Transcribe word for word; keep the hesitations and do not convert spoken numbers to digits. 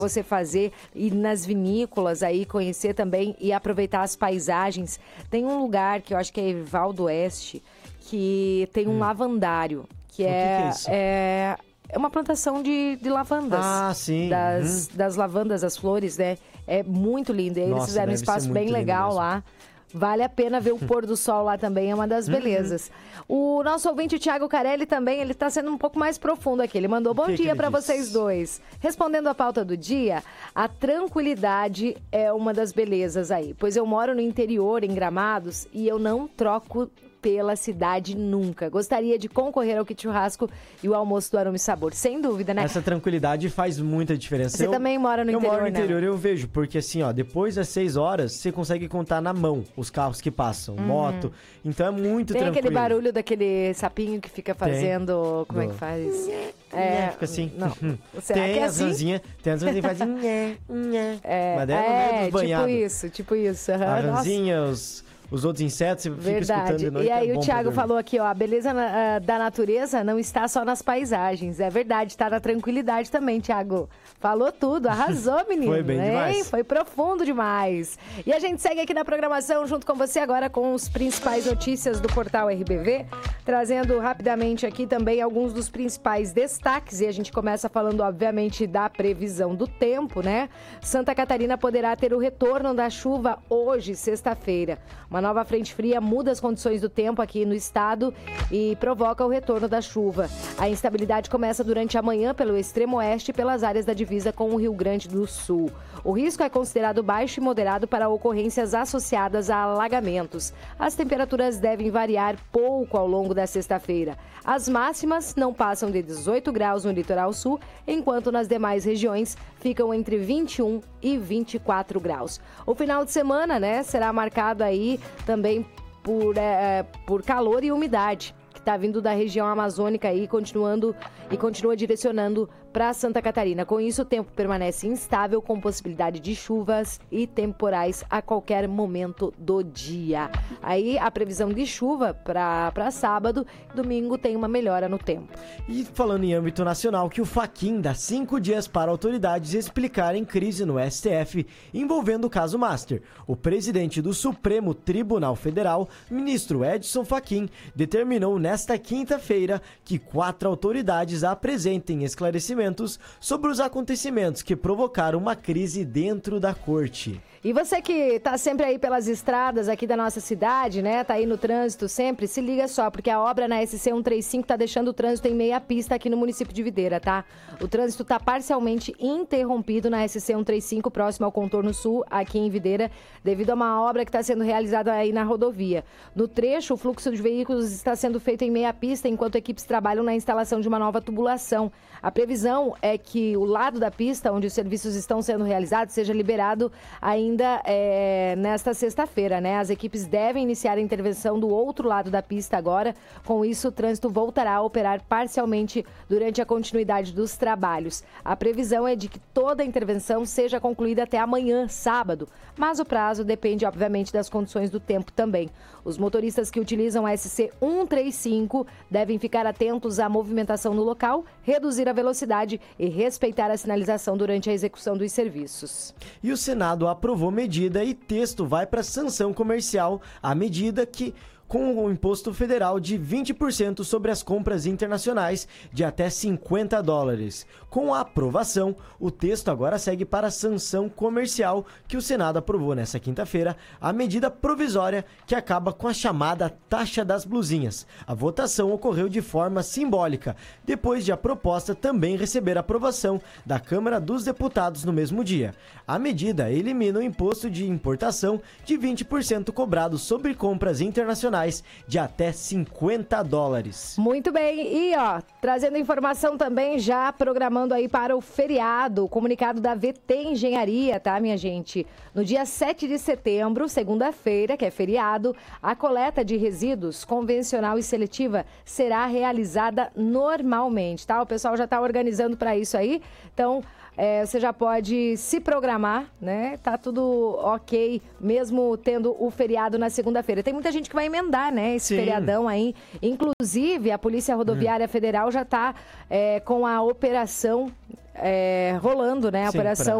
você fazer, ir nas vinícolas aí, conhecer também e aproveitar as paisagens. Tem um lugar que eu acho que é Eval do Oeste, que tem um hum. lavandário, que, é, que, que é isso? É, é uma plantação de, de lavandas. Ah, sim. Das, uhum. das lavandas, as flores, né? É muito lindo. E eles Nossa, fizeram um espaço bem legal lá. Vale a pena ver o pôr do sol lá também, é uma das belezas. Uhum. O nosso ouvinte, o Thiago Carelli, também, ele está sendo um pouco mais profundo aqui. Ele mandou bom que dia que para disse? vocês dois. Respondendo a pauta do dia, a tranquilidade é uma das belezas aí. Pois eu moro no interior, em Gramados, e eu não troco pela cidade nunca. Gostaria de concorrer ao kit churrasco e o almoço do Aroma e Sabor. Sem dúvida, né? Essa tranquilidade faz muita diferença. Você eu, também mora no eu interior, Eu moro no né? interior, eu vejo. Porque assim, ó, depois das seis horas, você consegue contar na mão os carros que passam, uhum. moto. Então é muito Tem tranquilo. Tem aquele barulho daquele sapinho que fica fazendo... Tem. Como Do... é que faz? É, fica assim. Não. Será tem que é as assim? ranzinhas, tem as ranzinhas que fazem... É, Mas é, é dos banhados. tipo isso, tipo isso. Uhum. A ranzinha, os... Os outros insetos, você Verdade. fica escutando de noite. E aí é o Thiago falou aqui, ó, a beleza na, da natureza não está só nas paisagens. É verdade, está na tranquilidade também, Thiago. Falou tudo, arrasou, menino. Foi bem hein? demais. Foi profundo demais. E a gente segue aqui na programação junto com você agora com os principais notícias do portal R B V, trazendo rapidamente aqui também alguns dos principais destaques. E a gente começa falando, obviamente, da previsão do tempo, né? Santa Catarina poderá ter o retorno da chuva hoje, sexta-feira. Uma nova frente fria muda as condições do tempo aqui no estado e provoca o retorno da chuva. A instabilidade começa durante a manhã pelo extremo oeste e pelas áreas da divisa com o Rio Grande do Sul. O risco é considerado baixo e moderado para ocorrências associadas a alagamentos. As temperaturas devem variar pouco ao longo da sexta-feira. As máximas não passam de dezoito graus no litoral sul, enquanto nas demais regiões ficam entre vinte e um e vinte e quatro graus. O final de semana, né, será marcado aí também por, é, por calor e umidade, que está vindo da região amazônica aí, continuando e continua direcionando para Santa Catarina. Com isso, o tempo permanece instável, com possibilidade de chuvas e temporais a qualquer momento do dia. Aí, a previsão de chuva para sábado, domingo tem uma melhora no tempo. E falando em âmbito nacional, que o Fachin dá cinco dias para autoridades explicarem crise no S T F envolvendo o caso Master. O presidente do Supremo Tribunal Federal, ministro Edson Fachin, determinou nesta quinta-feira que quatro autoridades apresentem esclarecimentos sobre os acontecimentos que provocaram uma crise dentro da corte. E você que tá sempre aí pelas estradas aqui da nossa cidade, né? Tá aí no trânsito sempre, se liga só, porque a obra na S C cento e trinta e cinco tá deixando o trânsito em meia pista aqui no município de Videira, tá? O trânsito tá parcialmente interrompido na S C cento e trinta e cinco, próximo ao contorno sul, aqui em Videira, devido a uma obra que está sendo realizada aí na rodovia. No trecho, o fluxo de veículos está sendo feito em meia pista, enquanto equipes trabalham na instalação de uma nova tubulação. A previsão é que o lado da pista, onde os serviços estão sendo realizados, seja liberado ainda Ainda é, nesta sexta-feira, né? As equipes devem iniciar a intervenção do outro lado da pista agora. Com isso, o trânsito voltará a operar parcialmente durante a continuidade dos trabalhos. A previsão é de que toda a intervenção seja concluída até amanhã, sábado, mas o prazo depende, obviamente, das condições do tempo também. Os motoristas que utilizam a S C cento e trinta e cinco devem ficar atentos à movimentação no local, reduzir a velocidade e respeitar a sinalização durante a execução dos serviços. E o Senado aprovou medida e texto vai para sanção comercial, a medida que com o imposto federal de vinte por cento sobre as compras internacionais de até cinquenta dólares. Com a aprovação, o texto agora segue para a sanção comercial que o Senado aprovou nesta quinta-feira, a medida provisória que acaba com a chamada taxa das blusinhas. A votação ocorreu de forma simbólica, depois de a proposta também receber aprovação da Câmara dos Deputados no mesmo dia. A medida elimina o imposto de importação de vinte por cento cobrado sobre compras internacionais de até cinquenta dólares. Muito bem, e ó, trazendo informação também, já programando aí para o feriado, o comunicado da V T Engenharia, tá, minha gente? No dia sete de setembro, segunda-feira, que é feriado, a coleta de resíduos convencional e seletiva será realizada normalmente, tá? O pessoal já tá organizando para isso aí, então... É, você já pode se programar, né? Tá tudo ok, mesmo tendo o feriado na segunda-feira. Tem muita gente que vai emendar, né? Esse Sim. feriadão aí. Inclusive, a Polícia Rodoviária hum. Federal já tá é, com a operação é, rolando, né? A Sim, operação